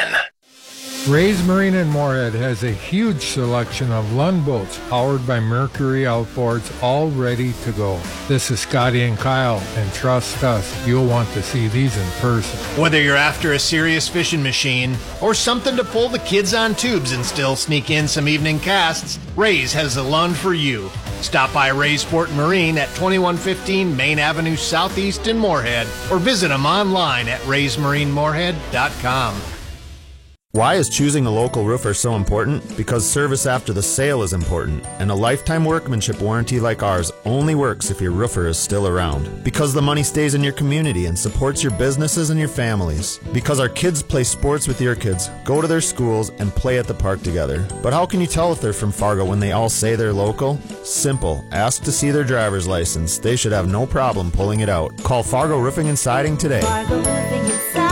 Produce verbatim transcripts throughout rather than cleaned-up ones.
Ray's Marine in Moorhead has a huge selection of Lund boats powered by Mercury outboards, all ready to go. This is Scotty and Kyle, and trust us, you'll want to see these in person. Whether you're after a serious fishing machine or something to pull the kids on tubes and still sneak in some evening casts, Ray's has the Lund for you. Stop by Ray's Sport Marine at twenty-one fifteen Main Avenue Southeast in Moorhead, or visit them online at rays marine moorhead dot com. Why is choosing a local roofer so important? Because service after the sale is important, and a lifetime workmanship warranty like ours only works if your roofer is still around. Because the money stays in your community and supports your businesses and your families. Because our kids play sports with your kids, go to their schools, and play at the park together. But how can you tell if they're from Fargo when they all say they're local? Simple. Ask to see their driver's license. They should have no problem pulling it out. Call Fargo Roofing and Siding today. Fargo Roofing and Siding.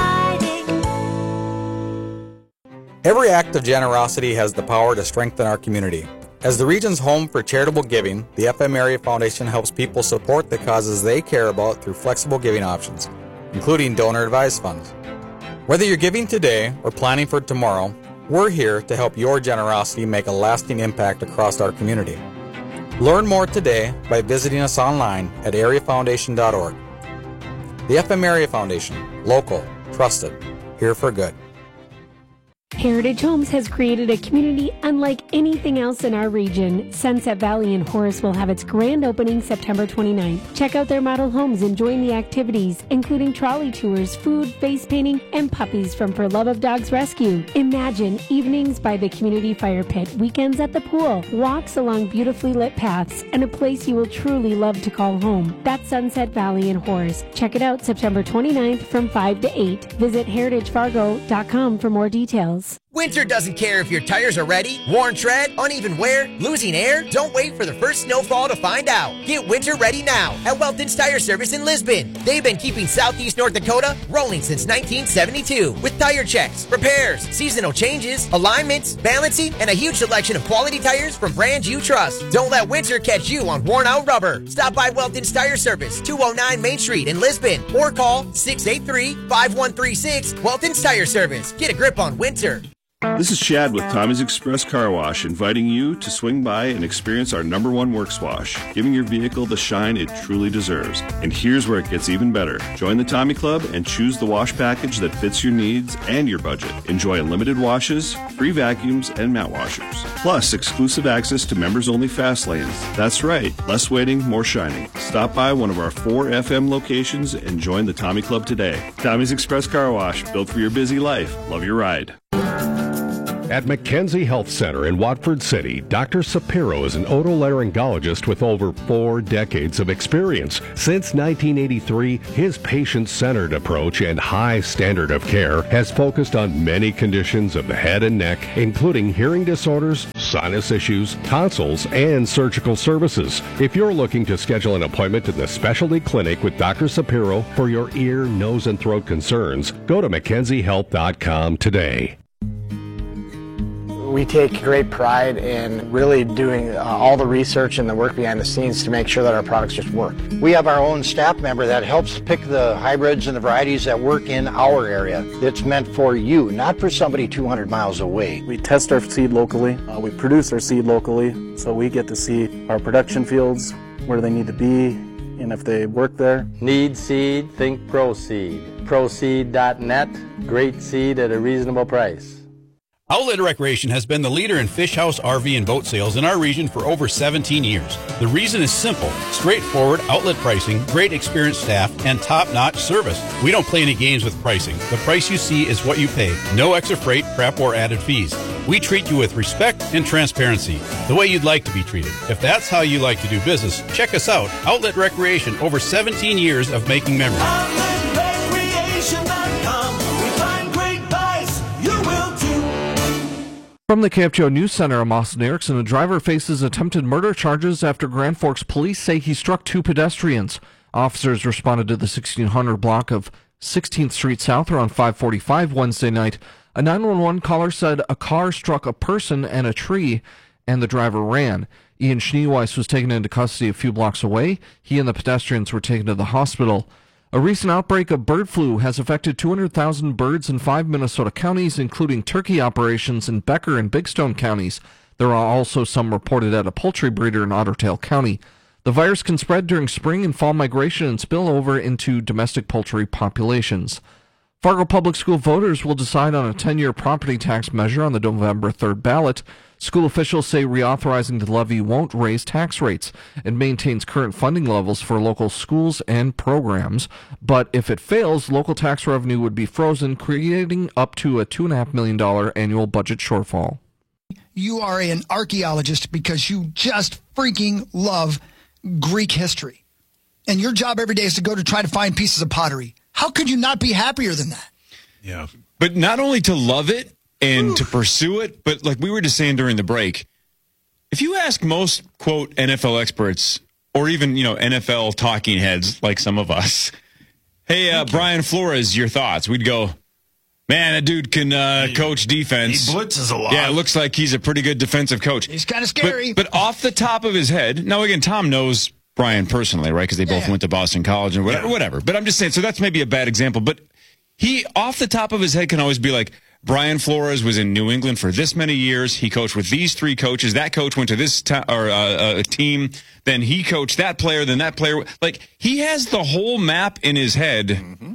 Every act of generosity has the power to strengthen our community. As the region's home for charitable giving, the F M Area Foundation helps people support the causes they care about through flexible giving options, including donor-advised funds. Whether you're giving today or planning for tomorrow, we're here to help your generosity make a lasting impact across our community. Learn more today by visiting us online at area foundation dot org. The F M Area Foundation, local, trusted, here for good. Heritage Homes has created a community unlike anything else in our region. Sunset Valley in Horace will have its grand opening September twenty-ninth. Check out their model homes and join the activities, including trolley tours, food, face painting, and puppies from For Love of Dogs Rescue. Imagine evenings by the community fire pit, weekends at the pool, walks along beautifully lit paths, and a place you will truly love to call home. That's Sunset Valley in Horace. Check it out September twenty-ninth from five to eight. Visit heritage fargo dot com for more details. Winter doesn't care if your tires are ready, worn tread, uneven wear, losing air. Don't wait for the first snowfall to find out. Get winter ready now at Welton's Tire Service in Lisbon. They've been keeping Southeast North Dakota rolling since nineteen seventy-two with tire checks, repairs, seasonal changes, alignments, balancing, and a huge selection of quality tires from brands you trust. Don't let winter catch you on worn out rubber. Stop by Welton's Tire Service, two oh nine Main Street in Lisbon, or call six eight three, five one three six. Welton's Tire Service. Get a grip on winter. This is Chad with Tommy's Express Car Wash, inviting you to swing by and experience our number one works wash, giving your vehicle the shine it truly deserves. And here's where it gets even better. Join the Tommy Club and choose the wash package that fits your needs and your budget. Enjoy unlimited washes, free vacuums, and mat washers. Plus, exclusive access to members-only fast lanes. That's right, less waiting, more shining. Stop by one of our four F M locations and join the Tommy Club today. Tommy's Express Car Wash, built for your busy life. Love your ride. At McKenzie Health Center in Watford City, Doctor Sapiro is an otolaryngologist with over four decades of experience. Since nineteen eighty-three, his patient-centered approach and high standard of care has focused on many conditions of the head and neck, including hearing disorders, sinus issues, tonsils, and surgical services. If you're looking to schedule an appointment in the specialty clinic with Doctor Sapiro for your ear, nose, and throat concerns, go to mackenzie health dot com today. We take great pride in really doing uh, all the research and the work behind the scenes to make sure that our products just work. We have our own staff member that helps pick the hybrids and the varieties that work in our area. It's meant for you, not for somebody two hundred miles away. We test our seed locally. Uh, we produce our seed locally, so we get to see our production fields, where they need to be, and if they work there. Need seed? Think ProSeed. ProSeed dot net. Great seed at a reasonable price. Outlet Recreation has been the leader in fish house, R V, and boat sales in our region for over seventeen years. The reason is simple: straightforward outlet pricing, great experienced staff, and top-notch service. We don't play any games with pricing. The price you see is what you pay. No extra freight, prep, or added fees. We treat you with respect and transparency, the way you'd like to be treated. If that's how you like to do business, check us out. Outlet Recreation, over seventeen years of making memories. outlet recreation dot com. We find great buys. You will too. From the K F G O News Center, I'm Austin Erickson. A driver faces attempted murder charges after Grand Forks police say he struck two pedestrians. Officers responded to the sixteen hundred block of sixteenth Street South around five forty-five Wednesday night. A nine one one caller said a car struck a person and a tree, and the driver ran. Ian Schneeweiss was taken into custody a few blocks away. He and the pedestrians were taken to the hospital. A recent outbreak of bird flu has affected two hundred thousand birds in five Minnesota counties, including turkey operations in Becker and Big Stone counties. There are also some reported at a poultry breeder in Otter Tail County. The virus can spread during spring and fall migration and spill over into domestic poultry populations. Fargo Public School voters will decide on a ten-year property tax measure on the November third ballot. School officials say reauthorizing the levy won't raise tax rates. It maintains current funding levels for local schools and programs. But if it fails, local tax revenue would be frozen, creating up to a two point five million dollars annual budget shortfall. You are an archaeologist because you just freaking love Greek history. And your job every day is to go to try to find pieces of pottery. How could you not be happier than that? Yeah. But not only to love it and Ooh. to pursue it, but like we were just saying during the break, if you ask most, quote, N F L experts or even, you know, N F L talking heads like some of us, hey, uh, Brian Flores, your thoughts? We'd go, man, that dude can uh, coach defense. He blitzes a lot. Yeah, it looks like he's a pretty good defensive coach. He's kind of scary. But, but off the top of his head, now again, Tom knows Brian personally, right? Because they both yeah. went to Boston College and whatever, yeah. whatever. But I'm just saying, so that's maybe a bad example. But he, off the top of his head, can always be like, Brian Flores was in New England for this many years. He coached with these three coaches. That coach went to this to- or uh, uh, team. Then he coached that player. Then that player. Like, he has the whole map in his head. Mm-hmm.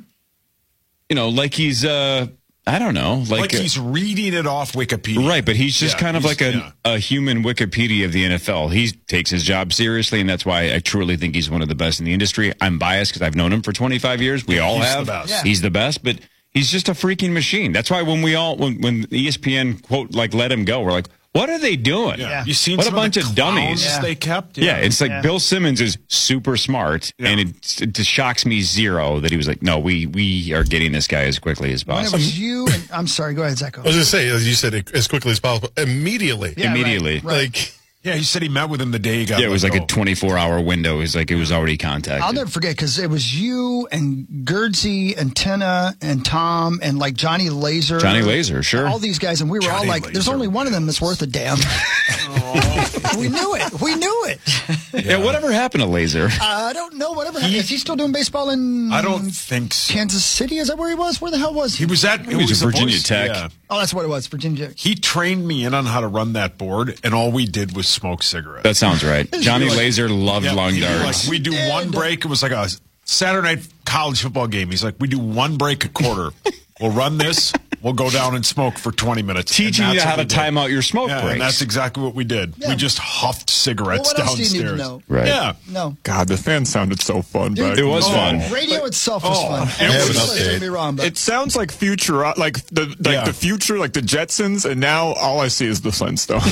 You know, like he's, uh, I don't know. Like, like he's uh, reading it off Wikipedia. Right, but he's just yeah, kind of like a, yeah. a human Wikipedia of the N F L. He takes his job seriously, and that's why I truly think he's one of the best in the industry. I'm biased because I've known him for twenty-five years. We all he's have. The best. Yeah. He's the best, but he's just a freaking machine. That's why when we all, when, when E S P N, quote, like, let him go, we're like, what are they doing? Yeah. You seen what some a bunch of, the of dummies yeah. they kept? Yeah, yeah it's like yeah. Bill Simmons is super smart, yeah. and it, it just shocks me zero that he was like, no, we we are getting this guy as quickly as possible. When it was you and I'm sorry, go ahead, Zach. I was going to say, as you said, as quickly as possible, immediately. Yeah, immediately. Right, right. Like. Yeah, he said he met with him the day he got. Yeah, it was like go. a twenty-four hour window. It was like it was already contacted. I'll never forget because it was you and Gerdsey and Tina and Tom and like Johnny Laser. Johnny Laser, sure. All these guys, and we were Johnny all like, Laser. "There's only one of them that's worth a damn." We knew it. We knew it. Yeah, yeah whatever happened to Laser? Uh, I don't know. Whatever. He, is he still doing baseball in? I don't think so. Kansas City. Is that where he was? Where the hell was he? He was at. He was, was at Virginia voice, Tech. Yeah. Oh, that's what it was. Virginia Tech. He trained me in on how to run that board, and all we did was smoke cigarettes. That sounds right. Johnny like, Laser loved yeah, long darts. Like, we do one break. It was like a Saturday night college football game. He's like, we do one break a quarter. We'll run this. We'll go down and smoke for twenty minutes. Teaching you how to time out your smoke yeah, breaks. And that's exactly what we did. Yeah. We just huffed cigarettes well, what downstairs. Else do you need to know? Right. Yeah. No. God, the fan sounded so fun. Dude, back it was oh, fun. Radio but, itself was oh, fun. It, was, was, update. Me wrong, but. It sounds like future, like the like yeah. the future, like the Jetsons, and now all I see is the Flintstones.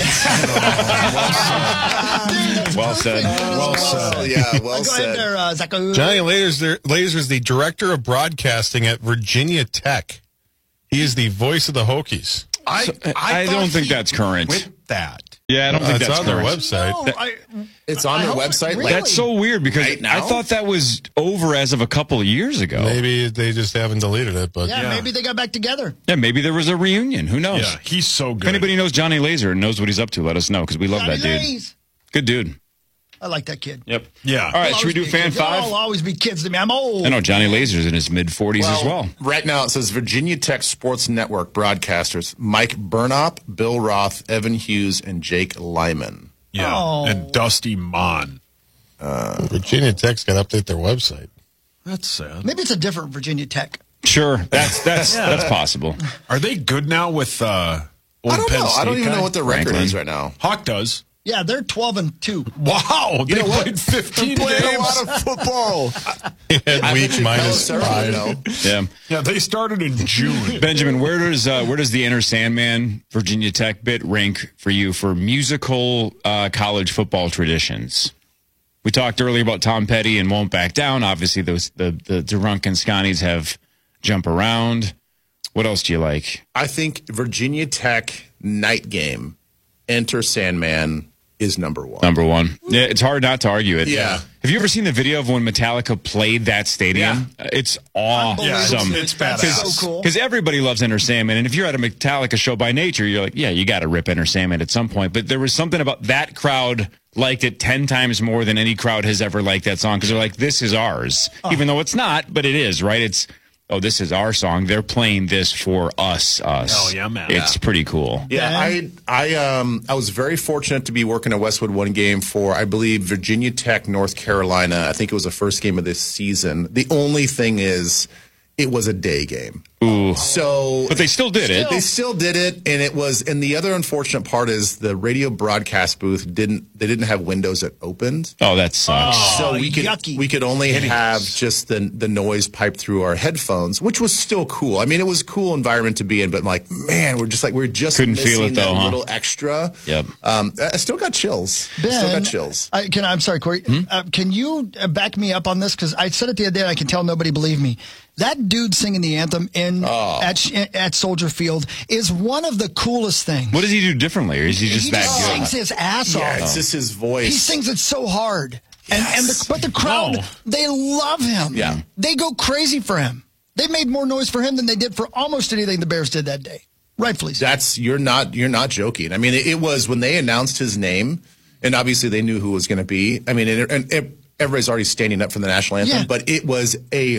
Well said. Well said. Yeah, well Go said. ahead there, uh, Zacho. Johnny Laser is the director of broadcasting at Virginia Tech. He is the voice of the Hokies. I, so, I, I don't think that's current. With that. Yeah, I don't uh, think it's that's on current. their website. No, I, it's on I their hope, website. Really? That's so weird because right now? I thought that was over as of a couple of years ago. Maybe they just haven't deleted it, but yeah, yeah. maybe they got back together. Yeah, maybe there was a reunion. Who knows? Yeah, he's so good. If anybody knows Johnny Laser and knows what he's up to, let us know because we love Johnny that dude. Lays. Good dude. I like that kid. Yep. Yeah. All right, He'll should we do always be a fan kid. five? They'll always be kids to me. I'm old. I know Johnny Laser's in his mid forties well, as well. Right now it says Virginia Tech Sports Network broadcasters Mike Burnop, Bill Roth, Evan Hughes, and Jake Lyman. Yeah, oh. and Dusty Mon. Uh, Virginia Tech's got to update their website. That's sad. Maybe it's a different Virginia Tech. Sure, that's that's yeah. that's possible. Are they good now with uh, old I don't Penn know. State I don't even guy? know what their record Franklin. is right now. Hawk does. Yeah, they're twelve and two. Wow, You they know what? played fifteen They played games. a lot of football. Had week minus Sarah, five. you know. Yeah, Yeah, they started in June. Benjamin, where does uh, where does the Enter Sandman Virginia Tech bit rank for you for musical uh, college football traditions? We talked earlier about Tom Petty and Won't Back Down. Obviously, those the the drunken Scotties have Jump Around. What else do you like? I think Virginia Tech night game, Enter Sandman, is number one. Number one. Yeah, it's hard not to argue it. Yeah. Have you ever seen the video of when Metallica played that stadium? Yeah. It's awesome. Yeah, it's, it's badass. So cool. Because everybody loves Enter Sandman, and if you're at a Metallica show by nature, you're like, yeah, you got to rip Enter Sandman at some point. But there was something about that crowd liked it ten times more than any crowd has ever liked that song because they're like, this is ours. Oh. Even though it's not, but it is, right? It's, oh, this is our song. They're playing this for us, us. Oh, yeah, man. It's yeah. pretty cool. Yeah, I I um I was very fortunate to be working at Westwood one game for, I believe, Virginia Tech, North Carolina. I think it was the first game of this season. The only thing is, it was a day game. Ooh. So, but they still did it. They still did it, and it was. And the other unfortunate part is the radio broadcast booth didn't. They didn't have windows that opened. Oh, that sucks. Oh, so we could yucky. we could only Hideous. have just the the noise piped through our headphones, which was still cool. I mean, it was a cool environment to be in, but like, man, we're just like we're just Couldn't missing feel it, that though, huh? little extra. Yep. Um, I still got chills. Ben, still got chills. I, can I'm sorry, Corey. Hmm? Uh, can you uh, back me up on this? Because I said it the other day, and I can tell nobody believed me. That dude singing the anthem in Oh. at at Soldier Field is one of the coolest things. What does he do differently, or is he just he that just good? sings his ass Yeah, off. it's just his voice. He sings it so hard, and and the, but the crowd No. they love him. Yeah. They go crazy for him. They made more noise for him than they did for almost anything the Bears did that day. Rightfully so. That's you're not you're not joking. I mean, it, it was when they announced his name, and obviously they knew who it was going to be. I mean, and, and it, everybody's already standing up for the national anthem, Yeah. but it was a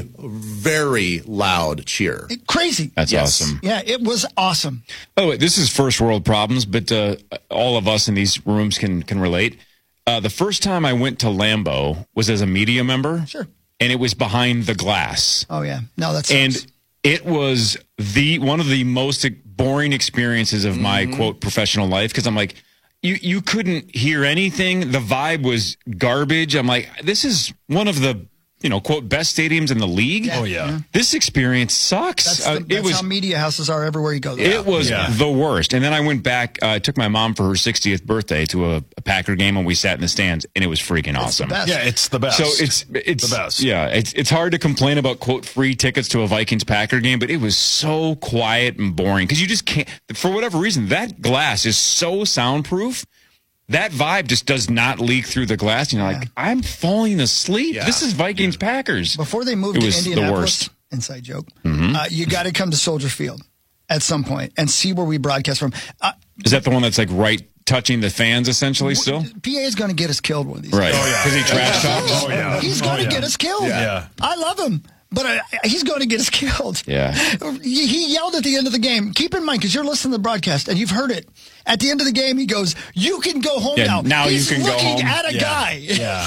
very loud cheer. It- crazy. That's Yes. awesome. Yeah, it was awesome. Oh, wait, this is first world problems, but uh, all of us in these rooms can can relate. Uh, the first time I went to Lambeau was as a media member. Sure. And it was behind the glass. Oh yeah, no, that's And it was the one of the most boring experiences of my Mm-hmm. quote professional life because I'm like, you you couldn't hear anything. The vibe was garbage. I'm like, this is one of the you know quote best stadiums in the league. Oh, yeah. This experience sucks. That's, the, Uh, that's it was how media houses are everywhere you go. it was Yeah. the worst. And then I went back. Uh, I took my mom for her sixtieth birthday to a, a Packer game, and we sat in the stands, and it was freaking awesome. best. Yeah, it's the best. So it's it's the best. Yeah, it's it's hard to complain about quote free tickets to a Vikings Packer game, but it was so quiet and boring because you just can't. For whatever reason, that glass is so soundproof. That vibe just does not leak through the glass. You're like, I'm falling asleep. Yeah. This is Vikings Packers. Before they moved It to was the Indianapolis, worst. inside joke, Mhm. uh, you got to come to Soldier Field at some point and see where we broadcast from. Uh, Is that the one that's like right touching the fans essentially still? P A is going to get us killed one of these Right. days. Because he trash talks? Oh, yeah. He's Oh, going to yeah. get us killed. Yeah. I love him, but uh, he's going to get us killed. Yeah. He he yelled at the end of the game. Keep in mind, because you're listening to the broadcast and you've heard it. At the end of the game, he goes, "You can go home Yeah, now." now you He's can go looking home. at a Yeah. guy. Yeah.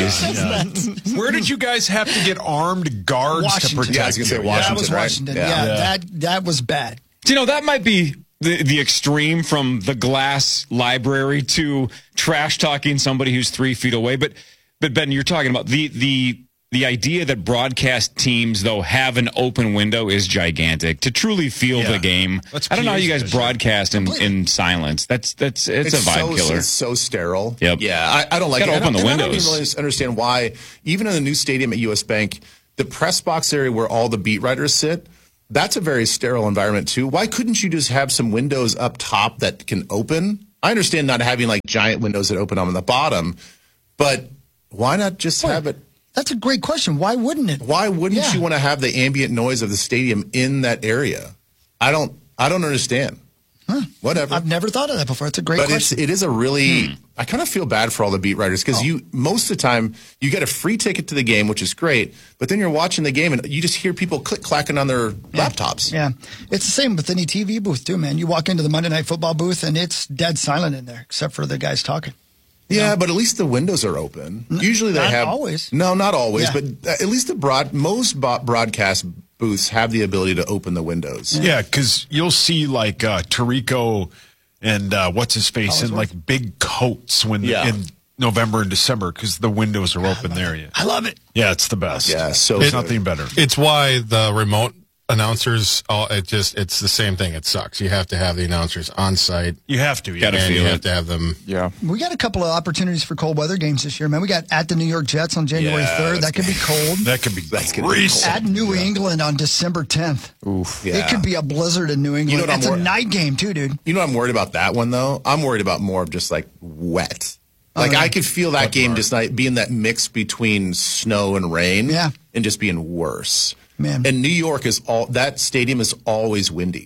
Jeez. Where did you guys have to get armed guards Washington. to protect Yeah, I was gonna say you? Washington. That was right? Washington. Yeah. Yeah, Yeah. that that was bad. You know, that might be the, the extreme from the glass library to trash talking somebody who's three feet away. But, but Ben, you're talking about the, the, the idea that broadcast teams, though, have an open window is gigantic. To truly feel Yeah. the game, That's I don't know how P A's you guys vision. broadcast in, in silence. That's that's it's, a vibe so, killer. It's so sterile. Yep. Yeah, I, I don't like Gotta it. open And I- the and I don't windows. even really understand why, even in the new stadium at U S Bank, the press box area where all the beat writers sit, that's a very sterile environment too. Why couldn't you just have some windows up top that can open? I understand not having like giant windows that open on the bottom, but why not just have it? That's a great question. Why wouldn't it? Why wouldn't Yeah. you want to have the ambient noise of the stadium in that area? I don't. I don't understand. Whatever. I've never thought of that before. It's a great But it's question. it is a really I kind of feel bad for all the beat writers because you most of the time you get a free ticket to the game, which is great, but then you're watching the game and you just hear people click clacking on their laptops. Yeah, it's the same with any T V booth too, man. You walk into the Monday Night Football booth and it's dead silent in there, except for the guys talking. Yeah, but at least the windows are open. Usually they not have always. No, not always, Yeah. but at least the broad most bo- broadcast booths have the ability to open the windows. Yeah, because you'll see like uh, Tirico and uh, what's his face in like big coats when Yeah. in November and December because the windows are open there. Yeah, I love it. yeah, it's the best. Yeah, so There's good. nothing better. It's why the remote announcers, all it just it's the same thing. It sucks. You have to have the announcers on site. You have to. Yeah. Gotta and feel you it. have to have them. Yeah. We got a couple of opportunities for cold weather games this year, man. We got at the New York Jets on January Yeah, third. that's That could be cold. That could be That's gonna be greasy. At New England on December tenth. Oof. It Yeah. could be a blizzard in New England. You know what I'm it's a worried- night game too, dude. You know what I'm worried about that one though? I'm worried about more of just like wet. Like yeah. I could feel that game just like being that mix between snow and rain. Yeah. And just being worse. Man. And New York is all that stadium is always windy.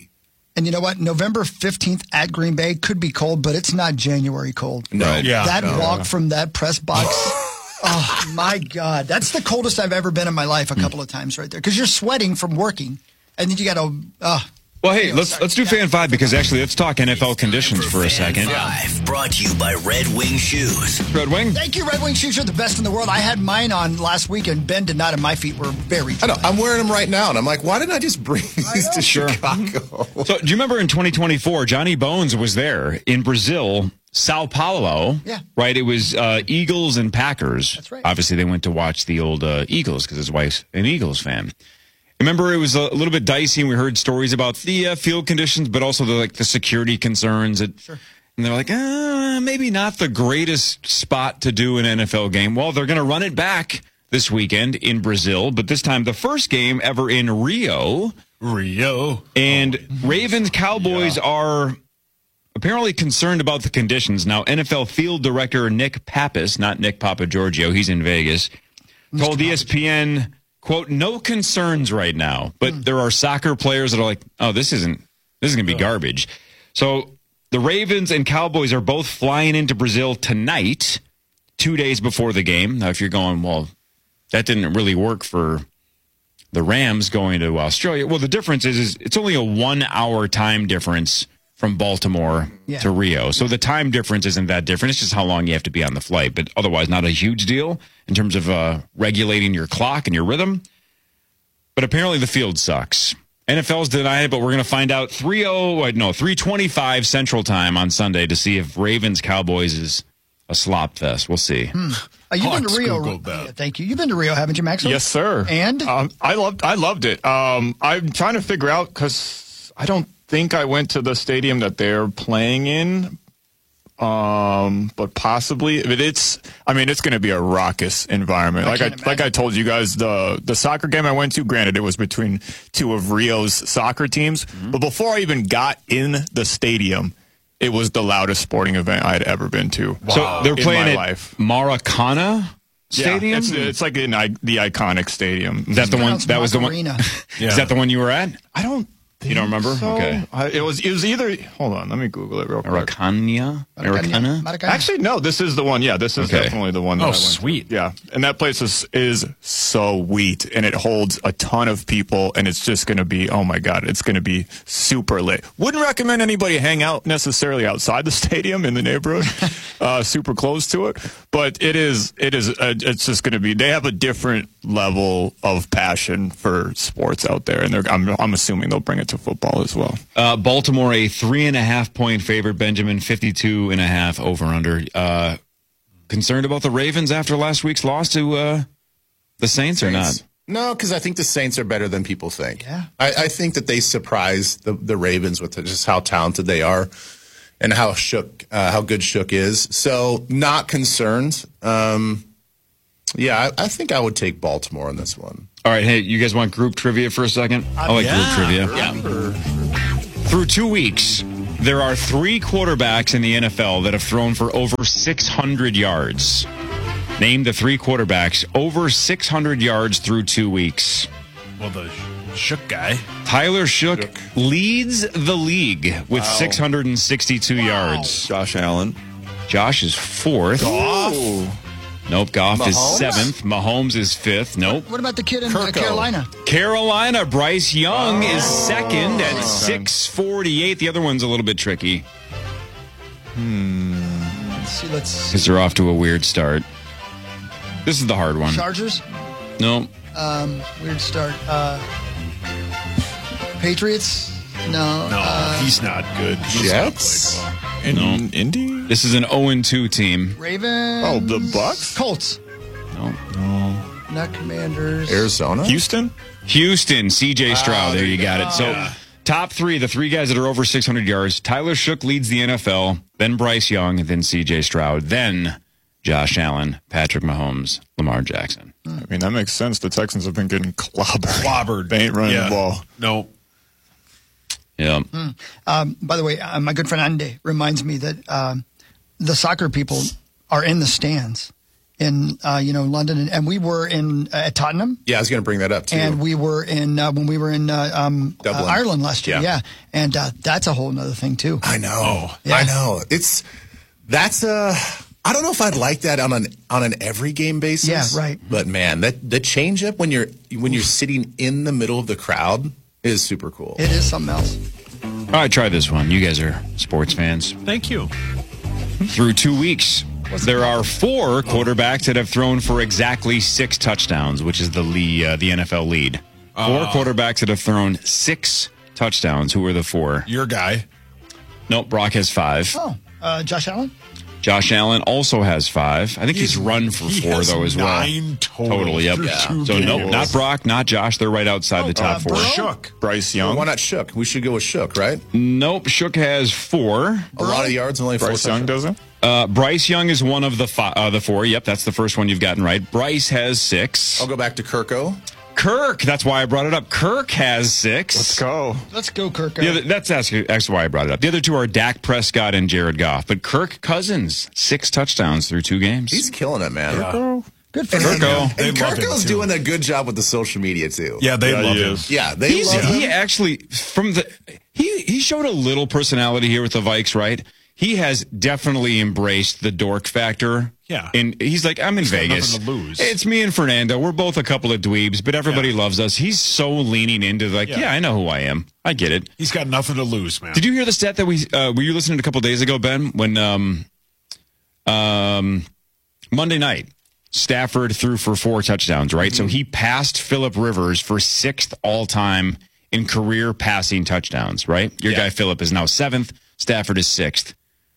And you know what? November fifteenth at Green Bay could be cold, but it's not January cold. No. Right. Yeah. That no, walk no. from that press box, oh, my God. That's the coldest I've ever been in my life a couple of times right there. Because you're sweating from working, and then you got to... Uh, Well, hey, let's let's do Fan Five because actually, let's talk N F L conditions for a second. Five, brought to you by Red Wing Shoes. Red Wing. Thank you, Red Wing Shoes. You're the best in the world. I had mine on last week, and Ben did not, and my feet were very I know. I'm wearing them right now, and I'm like, why didn't I just bring these to Sure. Chicago? So, do you remember in twenty twenty-four, Johnny Bones was there in Brazil, Sao Paulo? Yeah. Right? It was uh, Eagles and Packers. That's right. Obviously, they went to watch the old uh, Eagles because his wife's an Eagles fan. Remember, it was a little bit dicey, and we heard stories about the uh, field conditions, but also the like the security concerns. That, Sure. And they're like, uh, maybe not the greatest spot to do an N F L game. Well, they're going to run it back this weekend in Brazil, but this time the first game ever in Rio. Rio. And Ravens Cowboys yeah. are apparently concerned about the conditions. Now, N F L field director Nick Pappas, not Nick Papagiorgio, he's in Vegas, Mister told E S P N, quote, no concerns right now. But mm. there are soccer players that are like, oh, this isn't, this is going to be garbage. So the Ravens and Cowboys are both flying into Brazil tonight, two days before the game. Now, if you're going, well, that didn't really work for the Rams going to Australia. Well, the difference is, is it's only a one-hour time difference from Baltimore yeah. to Rio. So the time difference isn't that different. It's just how long you have to be on the flight. But otherwise, not a huge deal in terms of uh, regulating your clock and your rhythm. But apparently the field sucks. N F L's denied it, but we're going to find out three oh, no, three twenty-five Central Time on Sunday to see if Ravens Cowboys is a slop fest. We'll see. Hmm. Uh, you've been to Rio. Yeah, thank you. You've been to Rio, haven't you, Max? Yes, sir. And um, I loved. I loved it. Um, I'm trying to figure out because I don't think I went to the stadium that they're playing in, um, but possibly. But it's. I mean, it's going to be a raucous environment. I like I imagine. like I told you guys, the the soccer game I went to. Granted, it was between two of Rio's soccer teams, mm-hmm. but before I even got in the stadium, it was the loudest sporting event I had ever been to. Wow. So they're in playing my at life. Maracana Stadium? Yeah, it's, it's like in I, the iconic stadium. Is that the one? That was the one. Arena. Yeah. Is that the one you were at? I don't. You don't remember? So. Okay. I, it was. It was either. Hold on. Let me Google it real quick. Maracana. Maracana. Maracana? Actually, no. This is the one. Yeah, this is Okay. definitely the one. That Oh, I went sweet. To. Yeah, and that place is is so sweet, and it holds a ton of people, and it's just going to be. Oh my God, it's going to be super lit. Wouldn't recommend anybody hang out necessarily outside the stadium in the neighborhood, uh, super close to it. But it is. It is. Uh, it's just going to be. They have a different level of passion for sports out there, and they're, I'm I'm assuming they'll bring it to football as well. Uh, Baltimore, a three and a half point favorite. Benjamin, fifty-two and a half over under. Uh, concerned about the Ravens after last week's loss to uh, the Saints, or not? No, because I think the Saints are better than people think. Yeah. I, I think that they surprised the, the Ravens with just how talented they are and how shook, uh, how good Shook is. So not concerned. Um, yeah, I, I think I would take Baltimore on this one. All right, hey, you guys want group trivia for a second? I like yeah. group trivia. Yeah. Through two weeks, there are three quarterbacks in the N F L that have thrown for over six hundred yards. Name the three quarterbacks over six hundred yards through two weeks. Well, the Shook guy. Tyler Shook, Shook. leads the league with Wow. six hundred sixty-two Wow. yards. Josh Allen. Josh is fourth. Goff. Nope, Goff Mahomes? is seventh. Mahomes is fifth. Nope. What about the kid in uh, Kirko. Carolina? Carolina, Bryce Young Oh. is second at six forty-eight. The other one's a little bit tricky Let's see. Let's see. because they're off to a weird start. This is the hard one. Chargers. No. Um, weird start. Uh, Patriots. No. No, Uh, he's not good. He's Jets? not In No. Indy. This is an oh and two team. Ravens. Oh, the Bucks? Colts. No. Not Commanders. Arizona? Houston. Houston, C J Stroud. Oh, there you there got you it. go. So, Yeah. top three, the three guys that are over six hundred yards. Tyler Shook leads the N F L, then Bryce Young, then C J Stroud, then Josh Allen, Patrick Mahomes, Lamar Jackson. I mean, that makes sense. The Texans have been getting clobbered. Clobbered. They ain't running Yeah. the ball. No. Yeah. Um, by the way, uh, my good friend Ande reminds me that um, the soccer people are in the stands, in uh, you know London, and, and we were in uh, at Tottenham. Yeah, I was going to bring that up too. And we were in uh, when we were in uh, um, uh, Dublin. Ireland last year. Yeah. Yeah, and uh, that's a whole other thing too. I know. Yeah. I know. It's that's uh I don't know if I'd like that on an on an every game basis. Yeah, right. But man, that the change up when you're when you're sitting in the middle of the crowd is super cool. It is something else. All right, try this one. You guys are sports fans. Thank you. Through two weeks, there are four quarterbacks that have thrown for exactly six touchdowns, which is the lead, uh, the N F L lead. Four Uh, quarterbacks that have thrown six touchdowns. Who are the four? Your guy. Nope, Brock has five. Oh, uh, Josh Allen. Josh Allen also has five. I think he's, he's run for he four, has though, as well. nine total Totally, yep. through Yeah. two So, nope, games. not Brock, not Josh. They're right outside the top uh, four. Shook. Bryce Young. Well, why not Shook? We should go with Shook, right? Nope, Shook has four. A lot of yards, only four. Bryce Young doesn't? Uh, Bryce Young is one of the fi- uh, the four. Yep, that's the first one you've gotten right. Bryce has six. I'll go back to Kirko. Kirk, that's why I brought it up. Kirk has six. Let's go. Let's go, Kirk. The other, that's actually, actually why I brought it up. The other two are Dak Prescott and Jared Goff. But Kirk Cousins, six touchdowns through two games. He's killing it, man. Yeah. Good for And, him. Kirko. and They love him, Kirko's too. doing a good job with the social media too. Yeah, they Yeah, love he him. is. Yeah, they He's, love he him. actually, from the, he, he showed a little personality here with the Vikes, right? He has definitely embraced the dork factor. Yeah. And he's like, I'm in He's got Vegas. nothing to lose. It's me and Fernando. We're both a couple of dweebs, but everybody Yeah. loves us. He's so leaning into like, Yeah. yeah, I know who I am. I get it. He's got nothing to lose, man. Did you hear the stat that we uh, were you listening to a couple days ago, Ben? When um, um, Monday night, Stafford threw for four touchdowns, right? Mm-hmm. So he passed Phillip Rivers for sixth all time in career passing touchdowns, right? Your Yeah. guy Phillip is now seventh. Stafford is sixth.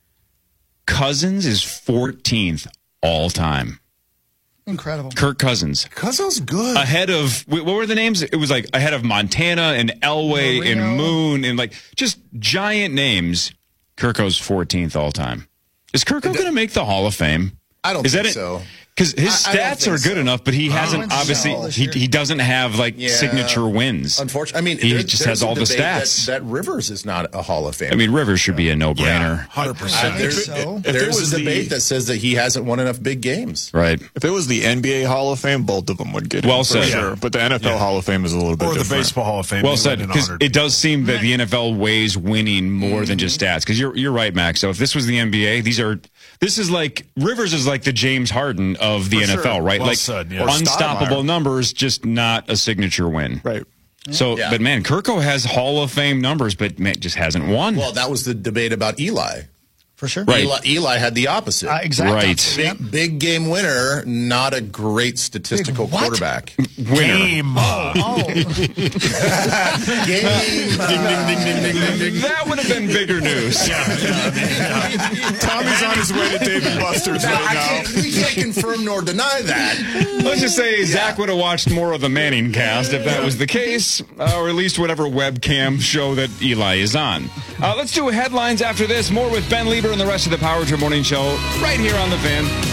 Cousins is fourteenth all time. Incredible. Kirk Cousins. Cousins good. Ahead of, what were the names? It was like ahead of Montana and Elway Marino. and Moon and like just giant names. Kirko's fourteenth all time. Is Kirko going to make the Hall of Fame? I don't Is think that it? so. Because his I- I don't stats think are good so. enough, but he hasn't wins obviously. all this He, year. he doesn't have like Yeah. signature wins. Unfortunately, I mean, He there- just there's has a all the debate that- stats. That, Rivers is not a Hall of Famer. I mean, Rivers should be a Yeah, no-brainer, hundred percent. I- there's, so. If it there's was a the- debate that says that he hasn't won enough big games. right? If it was the N B A Hall of Fame, both of them would get Well it, for said. sure. Yeah. But the N F L Yeah. Hall of Fame is a little bit Or the different. Baseball Hall of Fame. Well they said, let in because one hundred. it does seem that the N F L weighs winning more than just stats. Because you're you're right, Max. So if this was the N B A, these are this is like Rivers is like the James Harden of the For N F L, sure. right? Well like said, yeah. Or unstoppable Stoudemire. numbers, just not a signature win. Right. So, Yeah. but man, Kirko has Hall of Fame numbers, but man, just hasn't won. Well, that was the debate about Eli. For sure. Right. Eli, Eli had the opposite. Uh, exactly. Right. Big, big game winner, not a great statistical Big what? quarterback. Winner. Game. Oh, Game. That would have been bigger news. Tommy's on his way to Dave and Buster's I right now. can't, we can't confirm nor deny that. Let's just say Zach would have watched more of the Manning cast if that was the case, uh, or at least whatever webcam show that Eli is on. Uh, let's do headlines after this. More with Ben Lieber and the rest of the Power Trip Morning Show right here on The Fan.